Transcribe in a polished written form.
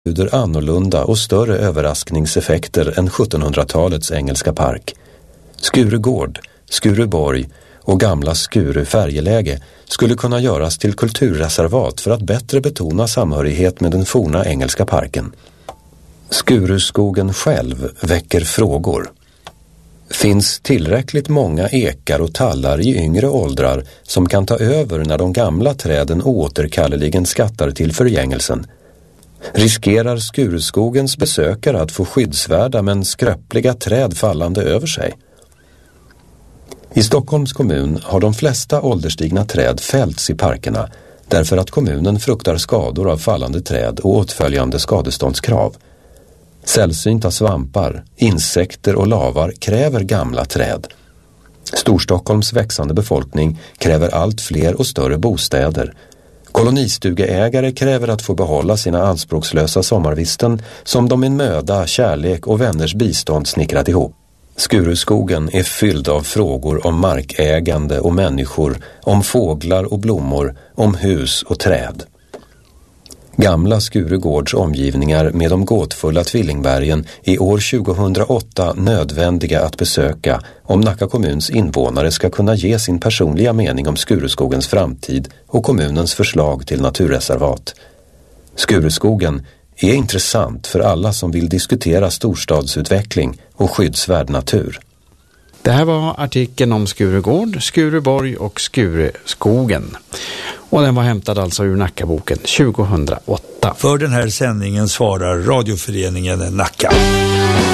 erbjuder annorlunda och större överraskningseffekter än 1700-talets engelska park. Skurugård, Skuruborg och gamla Skuru färjeläge skulle kunna göras till kulturreservat för att bättre betona samhörighet med den forna engelska parken. Skuruskogen själv väcker frågor. Finns tillräckligt många ekar och tallar i yngre åldrar som kan ta över när de gamla träden återkalleligen skattar till förgängelsen? Riskerar Skuruskogens besökare att få skyddsvärda men skröpliga träd fallande över sig? I Stockholms kommun har de flesta ålderstigna träd fällts i parkerna därför att kommunen fruktar skador av fallande träd och åtföljande skadeståndskrav. Sällsynta svampar, insekter och lavar kräver gamla träd. Storstockholms växande befolkning kräver allt fler och större bostäder. Kolonistugeägare kräver att få behålla sina anspråkslösa sommarvisten som de med möda, kärlek och vänners bistånd snickrat ihop. Skuruskogen är fylld av frågor om markägande och människor, om fåglar och blommor, om hus och träd. Gamla Skurugårds omgivningar med de gåtfulla tvillingbergen är år 2008 nödvändiga att besöka om Nacka kommuns invånare ska kunna ge sin personliga mening om Skuruskogens framtid och kommunens förslag till naturreservat. Skuruskogen är intressant för alla som vill diskutera storstadsutveckling och skyddsvärd natur. Det här var artikeln om Skurugård, Skuruborg och Skuruskogen. Och den var hämtad alltså ur Nackaboken 2008. För den här sändningen svarar radioföreningen Nacka.